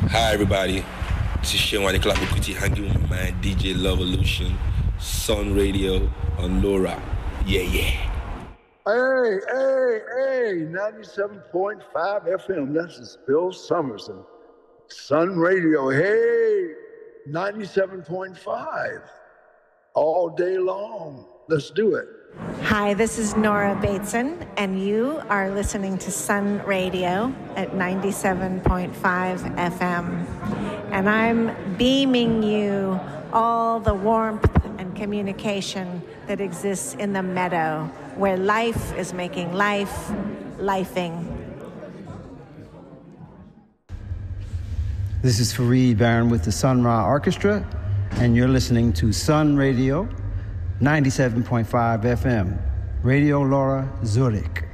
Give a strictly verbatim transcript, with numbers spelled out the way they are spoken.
Hi everybody, this is Shenwani Klapukuti hanging with my man D J Lovolution, Sun Radio on Laura. Yeah, yeah. Hey, hey, hey, ninety-seven point five F M. This is Bill Summerson. Sun Radio, hey, ninety-seven point five. All day long. Let's do it. Hi, this is Nora Bateson, and you are listening to Sun Radio at ninety-seven point five F M. And I'm beaming you all the warmth and communication that exists in the meadow, where life is making life, lifing. This is Fareed Barron with the Sun Ra Orchestra, and you're listening to Sun Radio, ninety-seven point five F M, Radio Laura, Zurich.